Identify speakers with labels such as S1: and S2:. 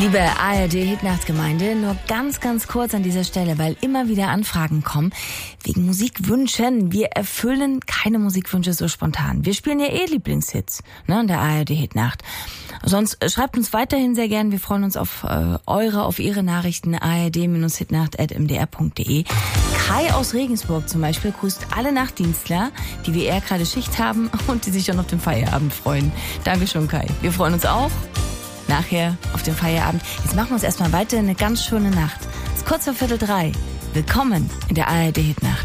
S1: Liebe ARD-Hitnachtgemeinde, nur ganz kurz an dieser Stelle, weil immer wieder Anfragen kommen wegen Musikwünschen. Wir erfüllen keine Musikwünsche so spontan. Wir spielen ja Lieblingshits, in der ARD-Hitnacht. Sonst schreibt uns weiterhin sehr gern. Wir freuen uns auf Ihre Nachrichten, ard-hitnacht@mdr.de. Kai aus Regensburg zum Beispiel grüßt alle Nachtdienstler, die wie er gerade Schicht haben und die sich schon auf den Feierabend freuen. Dankeschön, Kai. Wir freuen uns auch nachher auf den Feierabend. Jetzt machen wir uns erstmal weiter eine ganz schöne Nacht. Es ist kurz vor 2:45. Willkommen in der ARD-Hitnacht.